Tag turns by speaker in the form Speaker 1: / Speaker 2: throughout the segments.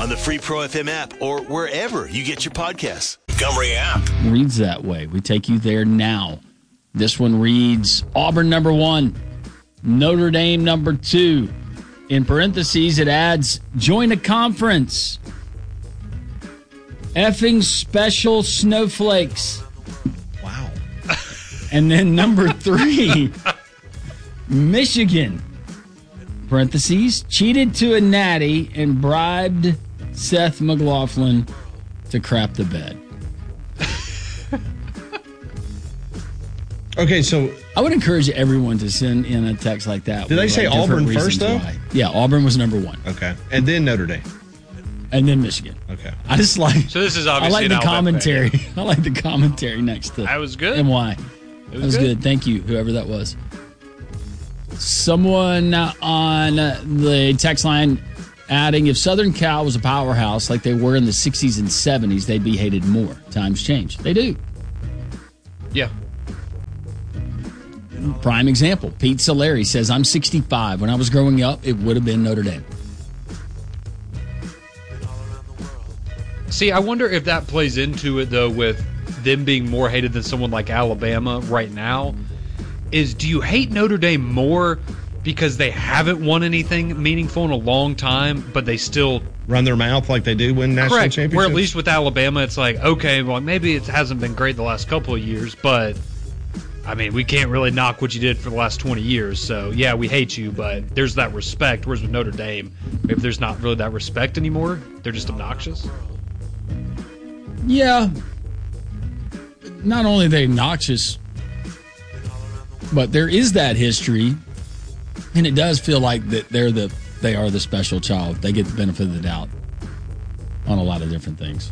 Speaker 1: on the free Pro FM app or wherever you get your podcasts. Montgomery app.
Speaker 2: Reads that way. We take you there now. This one reads Auburn number 1, Notre Dame number 2. In parentheses, it adds join a conference. Effing special snowflakes.
Speaker 3: Wow.
Speaker 2: And then number 3, Michigan. Parentheses, cheated to a natty and bribed Seth McLaughlin to crap the bed.
Speaker 3: Okay, so
Speaker 2: I would encourage everyone to send in a text like that.
Speaker 3: Did they say Auburn first, though?
Speaker 2: Why. Yeah, Auburn was number 1.
Speaker 3: Okay. And then Notre Dame.
Speaker 2: And then Michigan.
Speaker 3: Okay.
Speaker 2: I just like.
Speaker 4: So this is obviously
Speaker 2: I like the
Speaker 4: an Alabama
Speaker 2: commentary.
Speaker 4: fan.
Speaker 2: I like the commentary next to.
Speaker 4: That was good.
Speaker 2: And why?
Speaker 4: It
Speaker 2: was good. Thank you, whoever that was. Someone on the text line adding, if Southern Cal was a powerhouse like they were in the 60s and 70s, they'd be hated more. Times change. They do.
Speaker 4: Yeah.
Speaker 2: Prime example. Pete Solari says, I'm 65. When I was growing up, it would have been Notre Dame.
Speaker 4: See, I wonder if that plays into it, though, with them being more hated than someone like Alabama right now. Do you hate Notre Dame more because they haven't won anything meaningful in a long time, but they still
Speaker 3: run their mouth like they do win national championships?
Speaker 4: Where at least with Alabama, it's like, okay, well, maybe it hasn't been great the last couple of years, but I mean, we can't really knock what you did for the last 20 years. So, yeah, we hate you, but there's that respect. Whereas with Notre Dame, maybe there's not really that respect anymore. They're just obnoxious.
Speaker 2: Yeah. Not only are they obnoxious, but there is that history, and it does feel like that they are the special child. They get the benefit of the doubt on a lot of different things.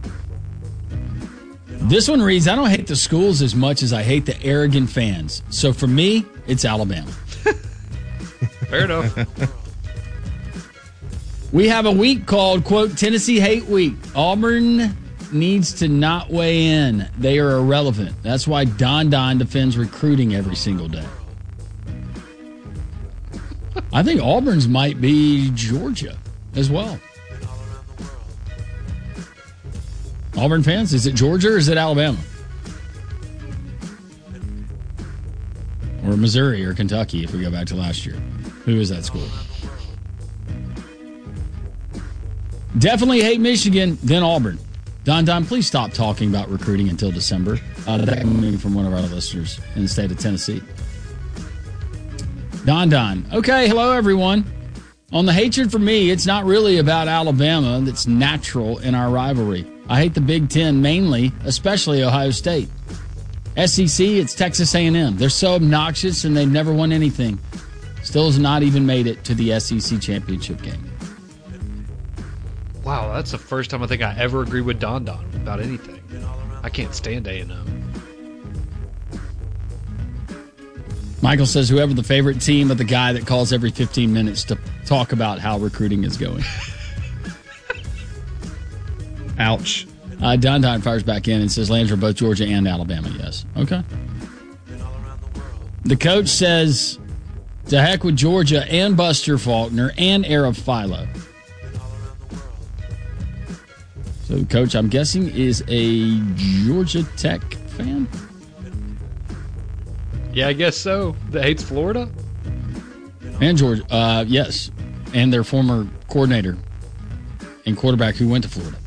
Speaker 2: This one reads, I don't hate the schools as much as I hate the arrogant fans. So for me, it's Alabama.
Speaker 4: Fair enough.
Speaker 2: We have a week called, quote, Tennessee Hate Week. Auburn needs to not weigh in. They are irrelevant. That's why Don defends recruiting every single day. I think Auburn's might be Georgia as well. Auburn fans, is it Georgia or is it Alabama? Or Missouri or Kentucky if we go back to last year. Who is that school? Definitely hate Michigan, then Auburn. Don, please stop talking about recruiting until December. That coming from one of our listeners in the state of Tennessee. Don. Okay, hello, everyone. On the hatred for me, it's not really about Alabama. That's natural in our rivalry. I hate the Big Ten mainly, especially Ohio State. SEC, it's Texas A&M. They're so obnoxious, and they've never won anything. Still has not even made it to the SEC championship game.
Speaker 4: Wow, that's the first time I think I ever agree with Don about anything. I can't stand A&M.
Speaker 2: Michael says whoever the favorite team of the guy that calls every 15 minutes to talk about how recruiting is going.
Speaker 3: Ouch.
Speaker 2: Don fires back in and says Landry, both Georgia and Alabama, yes. Okay. The coach says to heck with Georgia and Buster Faulkner and Arab Philo. So, Coach, I'm guessing, is a Georgia Tech fan?
Speaker 4: Yeah, I guess so. That hates Florida?
Speaker 2: And Georgia, yes. And their former coordinator and quarterback who went to Florida.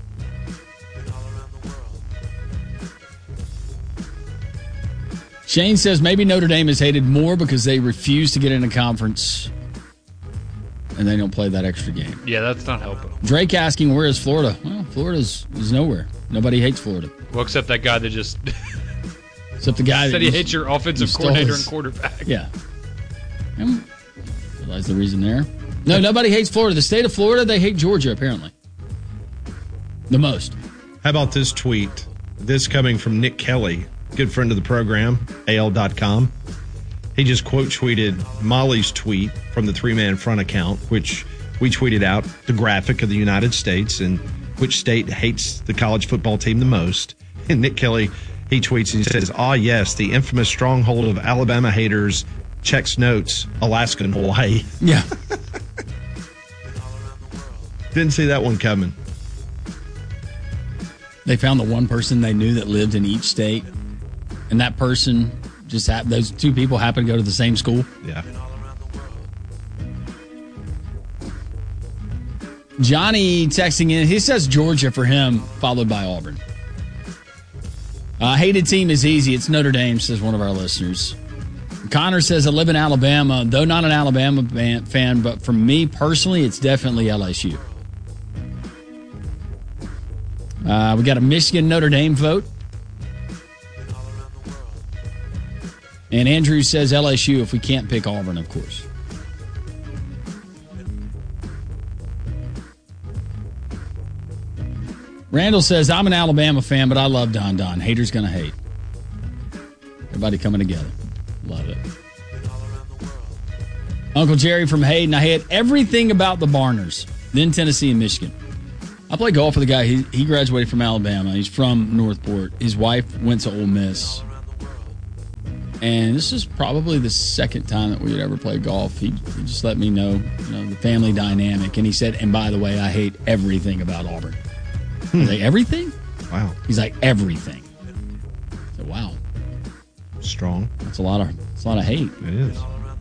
Speaker 2: Shane says maybe Notre Dame is hated more because they refuse to get in a conference and they don't play that extra game.
Speaker 4: Yeah, that's not helping.
Speaker 2: Drake asking, where is Florida? Well, Florida is nowhere. Nobody hates Florida.
Speaker 4: Well, except that guy that just
Speaker 2: except the guy
Speaker 4: said
Speaker 2: that
Speaker 4: he hates your offensive coordinator and quarterback.
Speaker 2: Yeah. I realize the reason there. No, nobody hates Florida. The state of Florida, they hate Georgia, apparently. The most.
Speaker 3: How about this tweet? This coming from Nick Kelly, good friend of the program, AL.com. He just quote tweeted Molly's tweet from the 3-Man Front account, which we tweeted out the graphic of the United States and which state hates the college football team the most. And Nick Kelly, he tweets and he says, yes, the infamous stronghold of Alabama haters checks notes, Alaska and Hawaii.
Speaker 2: Yeah.
Speaker 3: Didn't see that one coming.
Speaker 2: They found the one person they knew that lived in each state, and that person just those two people happened to go to the same school.
Speaker 3: Yeah.
Speaker 2: Johnny texting in, he says Georgia for him, followed by Auburn. Hated team is easy. It's Notre Dame, says one of our listeners. Connor says, I live in Alabama, though not an Alabama fan, but for me personally, it's definitely LSU. We got a Michigan-Notre Dame vote. And Andrew says LSU if we can't pick Auburn, of course. Randall says, I'm an Alabama fan, but I love Don Don. Haters gonna hate. Everybody coming together. Love it. Uncle Jerry from Hayden. I hate everything about the Barners. Then Tennessee and Michigan. I play golf with a guy. He graduated from Alabama. He's from Northport. His wife went to Ole Miss. And this is probably the second time that we would ever play golf. He just let me know, the family dynamic. And he said, and by the way, I hate everything about Auburn. He's like, everything?
Speaker 3: Wow.
Speaker 2: He's like, everything. I said, wow.
Speaker 3: Strong.
Speaker 2: That's a lot of hate.
Speaker 3: It is.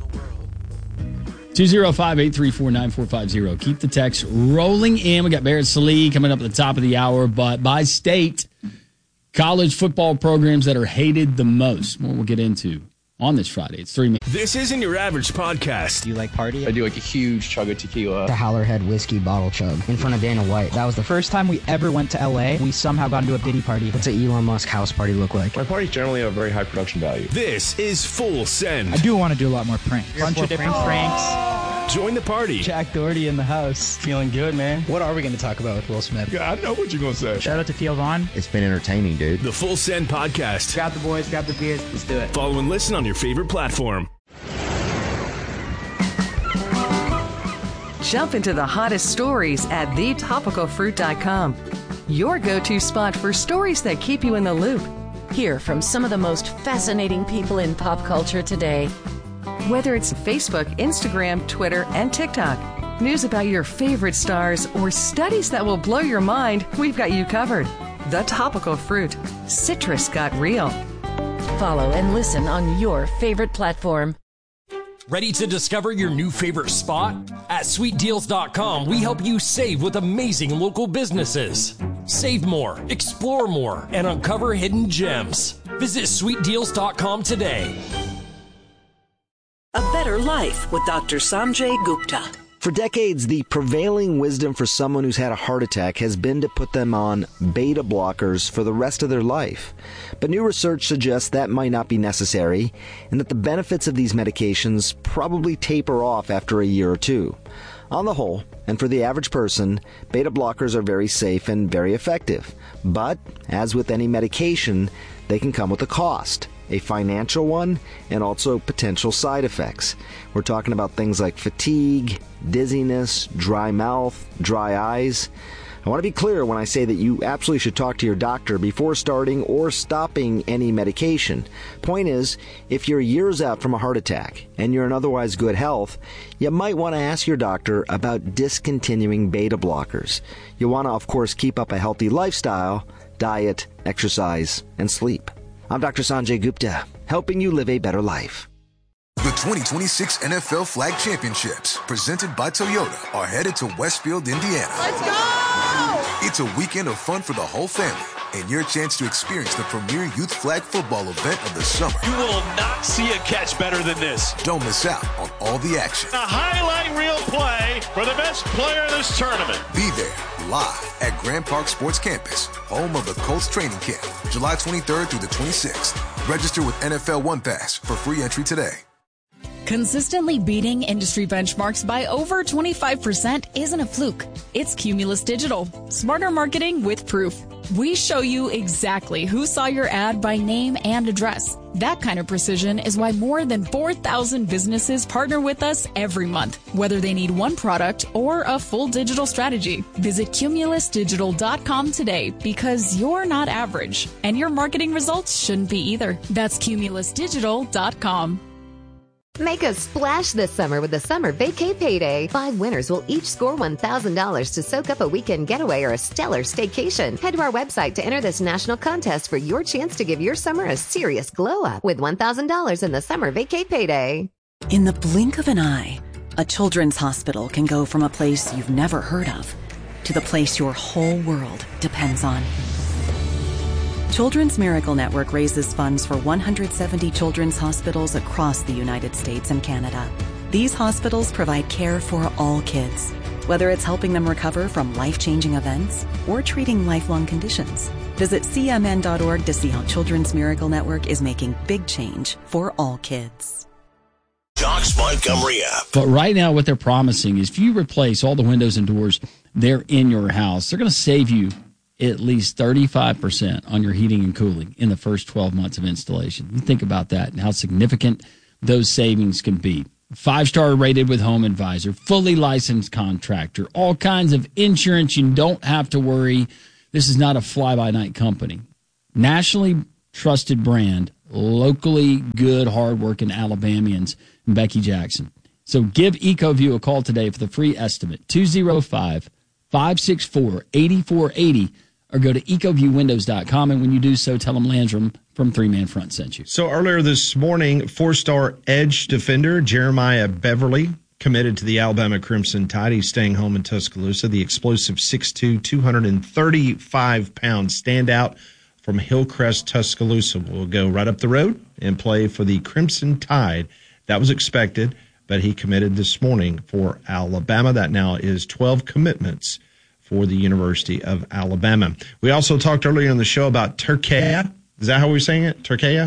Speaker 2: 205-834-9450. Keep the text rolling in. We got Barrett Salee coming up at the top of the hour, but by state, college football programs that are hated the most. What we'll get into on this Friday. It's 3 minutes.
Speaker 1: This isn't your average podcast.
Speaker 5: Do you like party?
Speaker 6: I do like a huge chug of tequila.
Speaker 5: The Howlerhead whiskey bottle chug in front of Dana White. That was the first time we ever went to LA. We somehow got into a Diddy party. What's an Elon Musk house party look like?
Speaker 6: My parties generally have very high production value.
Speaker 1: This is Full Send.
Speaker 7: I do want to do a lot more pranks.
Speaker 5: Bunch of different pranks.
Speaker 1: Join the party.
Speaker 7: Jack Doherty in the house.
Speaker 5: Feeling good, man. What are we going to talk about with Will Smith?
Speaker 6: Yeah, I know what you're going to say.
Speaker 7: Shout out to Theo Vaughn.
Speaker 8: It's been entertaining, dude.
Speaker 1: The Full Send podcast.
Speaker 5: Grab the boys, grab the beers. Let's do it.
Speaker 1: Follow and listen on your favorite platform.
Speaker 9: Jump into the hottest stories at thetopicalfruit.com. Your go-to spot for stories that keep you in the loop.
Speaker 10: Hear from some of the most fascinating people in pop culture today.
Speaker 9: Whether it's Facebook, Instagram, Twitter, and TikTok, news about your favorite stars, or studies that will blow your mind, we've got you covered. The Topical Fruit. Citrus got real.
Speaker 10: Follow and listen on your favorite platform.
Speaker 11: Ready to discover your new favorite spot? At sweetdeals.com, we help you save with amazing local businesses. Save more, explore more, and uncover hidden gems. Visit sweetdeals.com today.
Speaker 12: A Better Life with Dr. Sanjay Gupta.
Speaker 13: For decades, the prevailing wisdom for someone who's had a heart attack has been to put them on beta blockers for the rest of their life. But new research suggests that might not be necessary, and that the benefits of these medications probably taper off after a year or two. On the whole, and for the average person, beta blockers are very safe and very effective. But, as with any medication, they can come with a cost. A financial one, and also potential side effects. We're talking about things like fatigue, dizziness, dry mouth, dry eyes. I want to be clear when I say that you absolutely should talk to your doctor before starting or stopping any medication. Point is, if you're years out from a heart attack and you're in otherwise good health, you might want to ask your doctor about discontinuing beta blockers. You want to, of course, keep up a healthy lifestyle, diet, exercise, and sleep. I'm Dr. Sanjay Gupta, helping you live a better life.
Speaker 14: The 2026 NFL Flag Championships, presented by Toyota, are headed to Westfield, Indiana.
Speaker 15: Let's go!
Speaker 14: It's a weekend of fun for the whole family, and your chance to experience the premier youth flag football event of the summer.
Speaker 1: You will not see a catch better than this.
Speaker 14: Don't miss out on all the action.
Speaker 15: A highlight reel play for the best player in this tournament.
Speaker 14: Be there, live at Grand Park Sports Campus, home of the Colts training camp, July 23rd through the 26th. Register with NFL One Pass for free entry today.
Speaker 16: Consistently beating industry benchmarks by over 25% isn't a fluke. It's Cumulus Digital. Smarter marketing with proof. We show you exactly who saw your ad by name and address. That kind of precision is why more than 4,000 businesses partner with us every month, whether they need one product or a full digital strategy. Visit cumulusdigital.com today because you're not average, and your marketing results shouldn't be either. That's cumulusdigital.com.
Speaker 8: Make a splash this summer with the Summer Vacay Payday. 5 winners will each score $1,000 to soak up a weekend getaway or a stellar staycation. Head to our website to enter this national contest for your chance to give your summer a serious glow up with $1,000 in the Summer Vacay Payday.
Speaker 17: In the blink of an eye, a children's hospital can go from a place you've never heard of to the place your whole world depends on. Children's Miracle Network raises funds for 170 children's hospitals across the United States and Canada. These hospitals provide care for all kids, whether it's helping them recover from life-changing events or treating lifelong conditions. Visit cmn.org to see how Children's Miracle Network is making big change for all kids.
Speaker 1: Doc's Montgomery app.
Speaker 2: But right now, what they're promising is if you replace all the windows and doors there in your house, they're going to save you at least 35% on your heating and cooling in the first 12 months of installation. You think about that and how significant those savings can be. 5-star rated with Home Advisor, fully licensed contractor, all kinds of insurance. You don't have to worry. This is not a fly-by-night company. Nationally trusted brand, locally good, hard-working Alabamians, and Becky Jackson. So give EcoView a call today for the free estimate, 205-564-8480. Or go to ecoviewwindows.com, and when you do so, tell them Landrum from 3-Man Front sent you.
Speaker 3: So earlier this morning, 4-star edge defender Jeremiah Beverly committed to the Alabama Crimson Tide. He's staying home in Tuscaloosa. The explosive 6'2", 235-pound standout from Hillcrest, Tuscaloosa will go right up the road and play for the Crimson Tide. That was expected, but he committed this morning for Alabama. That now is 12 commitments for the University of Alabama. We also talked earlier in the show about Turkey. Is that how we're saying it? Turkey?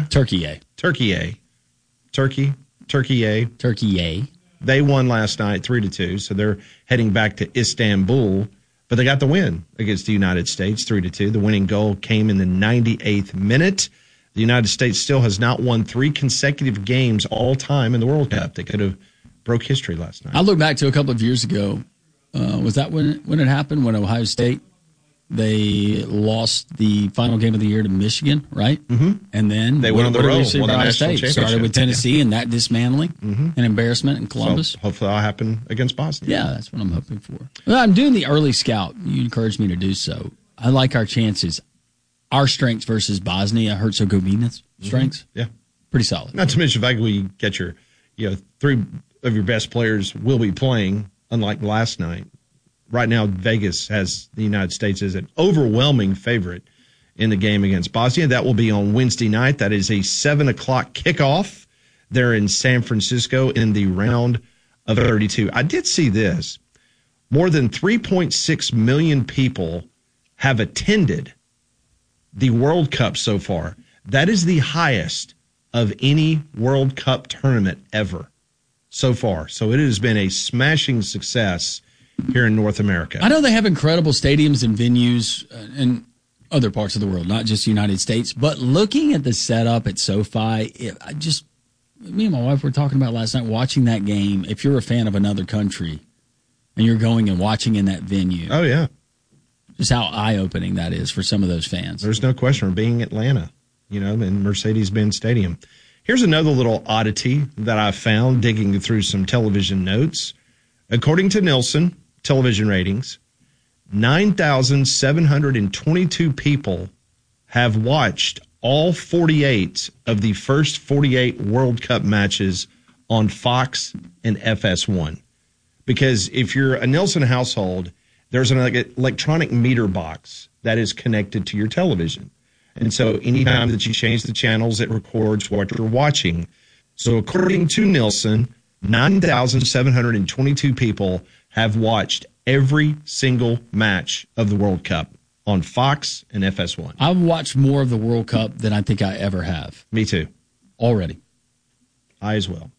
Speaker 3: Turkey. They won last night 3-2, so they're heading back to Istanbul. But they got the win against the United States, 3-2. The winning goal came in the 98th minute. The United States still has not won 3 consecutive games all time in the World Cup. They could have broke history last night.
Speaker 2: I look back to a couple of years ago. Was that when it happened, when Ohio State, they lost the final game of the year to Michigan, right?
Speaker 3: Mm-hmm.
Speaker 2: And then
Speaker 3: they went on the road, won the
Speaker 2: Ohio
Speaker 3: national
Speaker 2: State
Speaker 3: championship.
Speaker 2: started with Tennessee and that dismantling and embarrassment in Columbus.
Speaker 3: So hopefully that'll happen against Bosnia.
Speaker 2: Yeah, that's what I'm hoping for. Well, I'm doing the early scout. You encouraged me to do so. I like our chances. Our strengths versus Bosnia, Herzegovina's strengths.
Speaker 3: Yeah.
Speaker 2: Pretty solid.
Speaker 3: Not to mention the fact that we get your, 3 of your best players will be playing. Unlike last night, right now Vegas has the United States as an overwhelming favorite in the game against Bosnia. That will be on Wednesday night. That is a 7:00 kickoff there in San Francisco in the round of 32. I did see this. More than 3.6 million people have attended the World Cup so far. That is the highest of any World Cup tournament ever. So far. So it has been a smashing success here in North America.
Speaker 2: I know they have incredible stadiums and venues in other parts of the world, not just the United States, but looking at the setup at SoFi, me and my wife were talking about last night, watching that game. If you're a fan of another country and you're going and watching in that venue.
Speaker 3: Oh, yeah.
Speaker 2: Just how eye-opening that is for some of those fans.
Speaker 3: There's no question of being Atlanta, in Mercedes-Benz Stadium. Here's another little oddity that I found digging through some television notes. According to Nielsen television ratings, 9,722 people have watched all 48 of the first 48 World Cup matches on Fox and FS1. Because if you're a Nielsen household, there's an electronic meter box that is connected to your television. And so anytime that you change the channels, it records what you're watching. So according to Nielsen, 9,722 people have watched every single match of the World Cup on Fox and FS1.
Speaker 2: I've watched more of the World Cup than I think I ever have.
Speaker 3: Me too.
Speaker 2: Already.
Speaker 3: I as well.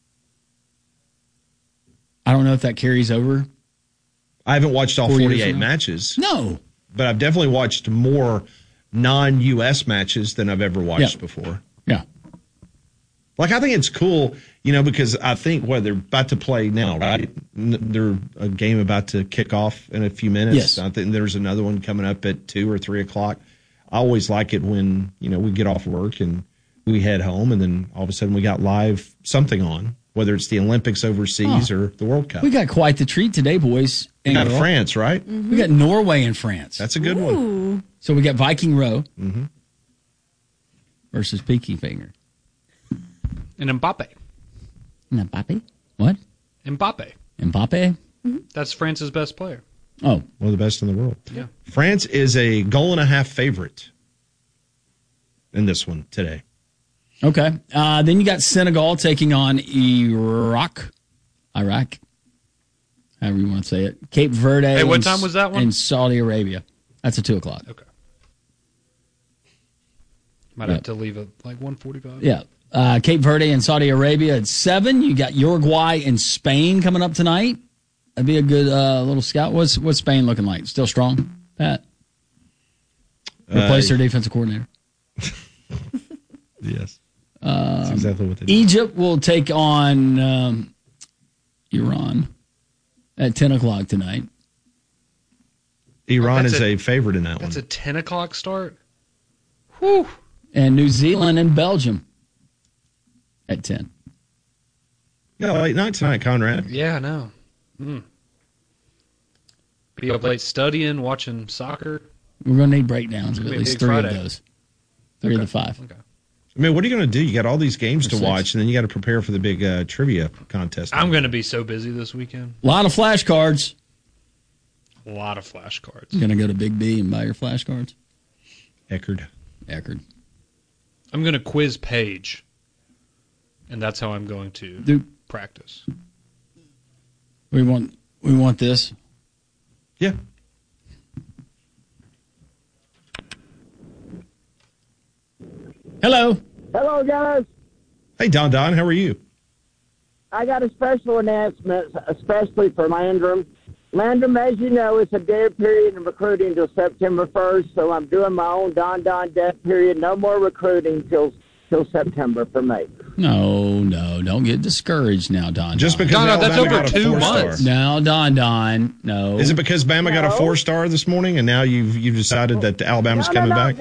Speaker 2: I don't know if that carries over.
Speaker 3: I haven't watched all 48 matches.
Speaker 2: No.
Speaker 3: But I've definitely watched more non-U.S. matches than I've ever watched before.
Speaker 2: Yeah.
Speaker 3: I think it's cool, because I think, they're about to play now, right? They're a game about to kick off in a few minutes.
Speaker 2: Yes.
Speaker 3: I think there's another one coming up at 2 or 3 o'clock. I always like it when, we get off work and we head home and then all of a sudden we got live something on whether it's the Olympics overseas or the World Cup.
Speaker 2: We got quite the treat today, boys.
Speaker 3: We got France, right?
Speaker 2: Mm-hmm. We got Norway and France.
Speaker 3: That's a good one.
Speaker 2: So we got Viking Row versus Peaky Finger.
Speaker 4: And Mbappe.
Speaker 2: Mbappe? What?
Speaker 4: Mbappe.
Speaker 2: Mbappe?
Speaker 4: That's France's best player.
Speaker 2: Oh.
Speaker 3: One of the best in the world.
Speaker 4: Yeah.
Speaker 3: France is a 1.5 favorite in this one today.
Speaker 2: Okay. Then you got Senegal taking on Iraq. However you want to say it. Cape Verde.
Speaker 4: Hey, what time was that one?
Speaker 2: In Saudi Arabia. That's at 2:00.
Speaker 4: Okay. Might have to leave at like 1:45.
Speaker 2: Yeah. Cape Verde and Saudi Arabia at 7. You got Uruguay and Spain coming up tonight. That'd be a good little scout. What's Spain looking like? Still strong, Pat? Replace their defensive coordinator.
Speaker 3: Yes. That's exactly what they do.
Speaker 2: Egypt will take on Iran at 10:00 tonight.
Speaker 3: Iran is a favorite in that one.
Speaker 4: That's a 10:00 start? Whew.
Speaker 2: And New Zealand and Belgium at 10.
Speaker 3: Yeah, late night tonight, Conrad.
Speaker 4: Yeah, I know. Be up late studying, watching soccer.
Speaker 2: We're going to need breakdowns of at least 3
Speaker 4: Friday.
Speaker 2: of those. 3 of the 5.
Speaker 4: Okay.
Speaker 3: I mean, what are you going to do? You got all these games to watch, and then you got to prepare for the big trivia contest.
Speaker 4: I'm going to be so busy this weekend.
Speaker 2: A lot of flashcards.
Speaker 4: A lot of flashcards.
Speaker 2: You going to go to Big B and buy your flashcards?
Speaker 3: Eckerd.
Speaker 4: I'm going to quiz Paige, and that's how I'm going to practice.
Speaker 2: We want this.
Speaker 3: Yeah.
Speaker 2: Hello,
Speaker 18: guys.
Speaker 3: Hey, Don, how are you?
Speaker 18: I got a special announcement, especially for Landrum. Landrum, as you know, it's a dead period in recruiting until September 1st, so I'm doing my own Don dead period. No more recruiting till September for me.
Speaker 2: No, don't get discouraged now, Don.
Speaker 3: Just because
Speaker 4: that's
Speaker 3: Alabama
Speaker 4: over
Speaker 3: got a
Speaker 4: 2
Speaker 3: 4-star.
Speaker 4: months.
Speaker 2: No, Don, no.
Speaker 3: Is it because Bama got a 4-star this morning, and now you've decided that Alabama's coming back?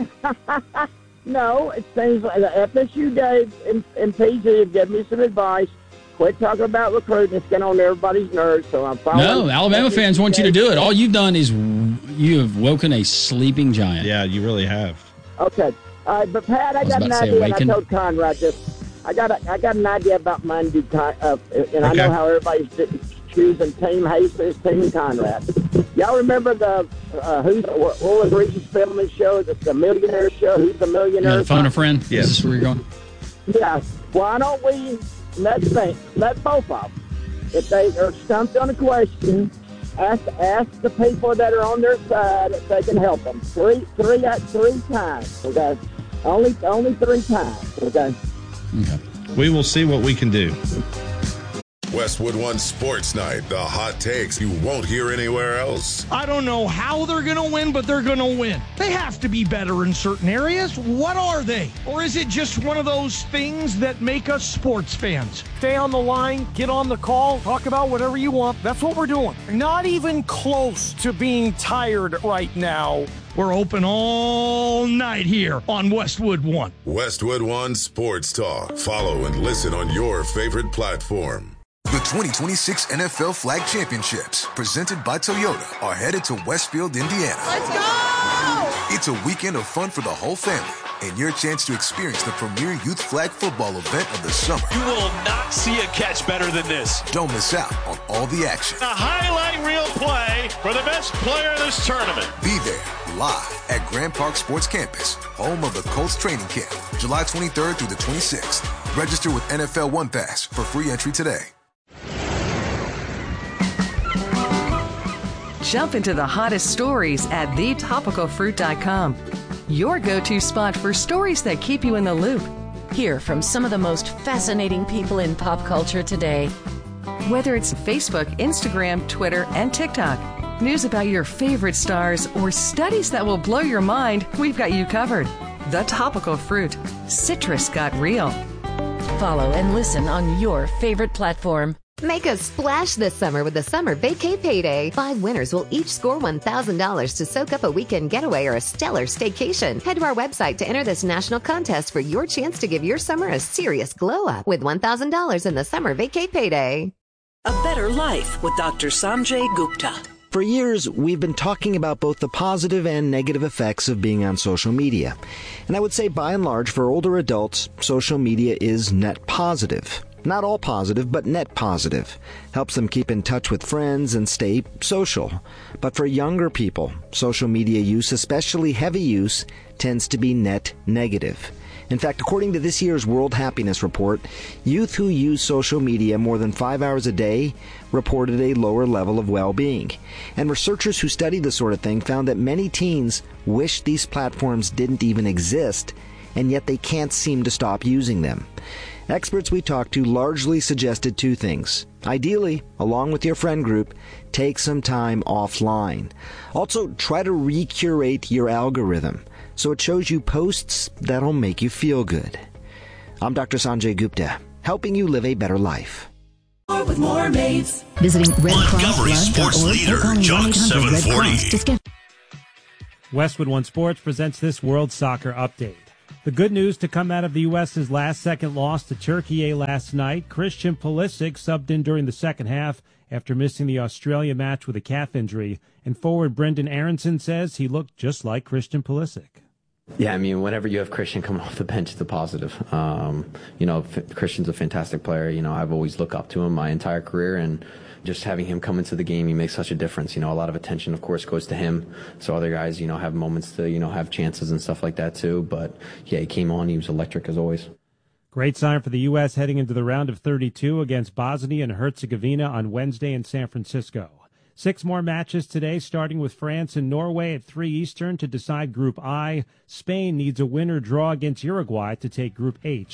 Speaker 18: No, it seems like the FSU Dave and PG have given me some advice. Quit talking about recruiting. It's getting on everybody's nerves, so I'm following.
Speaker 2: No, Alabama fans want you to do it. All you've done is you have woken a sleeping giant.
Speaker 3: Yeah, you really have.
Speaker 18: Okay. All right, but Pat, I got an idea, and I told Conrad this. I got an idea about Monday, and I know how everybody's choosing Team Jesus, Team Conrad. Y'all remember the what was Reese's Spelman show? The Millionaire Show. Who's the Millionaire?
Speaker 2: Yeah, Phone a Friend.
Speaker 3: Yes.
Speaker 2: Is this where you're going?
Speaker 18: Yeah. Why don't we let both of them, if they are stumped on a question, ask the people that are on their side if they can help them. Three times. Okay. Only 3 times. Okay.
Speaker 3: We will see what we can do.
Speaker 19: Westwood One Sports Night, the hot takes you won't hear anywhere else.
Speaker 20: I don't know how they're going to win, but they're going to win. They have to be better in certain areas. What are they? Or is it just one of those things that make us sports fans? Stay on the line, get on the call, talk about whatever you want. That's what we're doing. Not even close to being tired right now. We're open all night here on Westwood One.
Speaker 19: Westwood One Sports Talk. Follow and listen on your favorite platform.
Speaker 14: The 2026 NFL Flag Championships, presented by Toyota, are headed to Westfield, Indiana.
Speaker 21: Let's go!
Speaker 14: It's a weekend of fun for the whole family and your chance to experience the premier youth flag football event of the summer.
Speaker 1: You will not see a catch better than this.
Speaker 14: Don't miss out on all the action.
Speaker 15: A highlight reel play for the best player of this tournament.
Speaker 14: Be there live at Grand Park Sports Campus, home of the Colts training camp, July 23rd through the 26th. Register with NFL One Pass for free entry today.
Speaker 9: Jump into the hottest stories at thetopicalfruit.com. Your go-to spot for stories that keep you in the loop.
Speaker 10: Hear from some of the most fascinating people in pop culture today.
Speaker 9: Whether it's Facebook, Instagram, Twitter, and TikTok, news about your favorite stars, or studies that will blow your mind, we've got you covered. The Topical Fruit. Citrus got real.
Speaker 10: Follow and listen on your favorite platform.
Speaker 8: Make a splash this summer with the Summer Vacay Payday. 5 winners will each score $1,000 to soak up a weekend getaway or a stellar staycation. Head to our website to enter this national contest for your chance to give your summer a serious glow up with $1,000 in the Summer Vacay Payday.
Speaker 12: A Better Life with Dr. Sanjay Gupta.
Speaker 13: For years, we've been talking about both the positive and negative effects of being on social media. And I would say, by and large, for older adults, social media is net positive. Not all positive, but net positive. Helps them keep in touch with friends and stay social. But for younger people, social media use, especially heavy use, tends to be net negative. In fact, according to this year's World Happiness Report, youth who use social media more than 5 hours a day reported a lower level of well-being. And researchers who studied this sort of thing found that many teens wish these platforms didn't even exist, and yet they can't seem to stop using them. Experts we talked to largely suggested 2 things. Ideally, along with your friend group, take some time offline. Also, try to recurate your algorithm so it shows you posts that'll make you feel good. I'm Dr. Sanjay Gupta, helping you live a better life.
Speaker 12: With more mates.
Speaker 1: Visiting Montgomery Sports Leader, Junk 740.
Speaker 6: Westwood One Sports presents this World Soccer Update. The good news to come out of the U.S.'s last-second loss to Turkey last night. Christian Pulisic subbed in during the second half after missing the Australia match with a calf injury. And forward Brendan Aronson says he looked just like Christian Pulisic.
Speaker 22: Yeah, I mean, whenever you have Christian coming off the bench, it's a positive. Christian's a fantastic player. I've always looked up to him my entire career, and just having him come into the game, he makes such a difference. A lot of attention, of course, goes to him. So other guys, have moments to, have chances and stuff like that too. But yeah, he came on. He was electric as always.
Speaker 6: Great sign for the U.S. heading into the round of 32 against Bosnia and Herzegovina on Wednesday in San Francisco. 6 more matches today, starting with France and Norway at 3 Eastern to decide Group I. Spain needs a win or draw against Uruguay to take Group H.